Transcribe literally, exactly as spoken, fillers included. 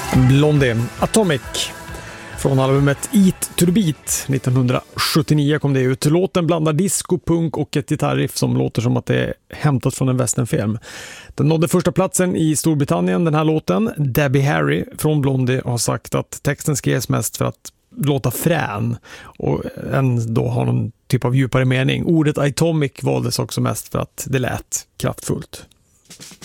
Blondie, Atomic. Från albumet Eat to the Beat nittonhundrasjuttionio kom det ut. Låten blandar disco, punk och ett gitarriff som låter som att det är hämtat från en westernfilm. Den nådde första platsen i Storbritannien, den här låten. Debbie Harry från Blondie har sagt att texten skrevs mest för att låta frän och ändå ha någon typ av djupare mening. Ordet Atomic valdes också mest för att det lät kraftfullt.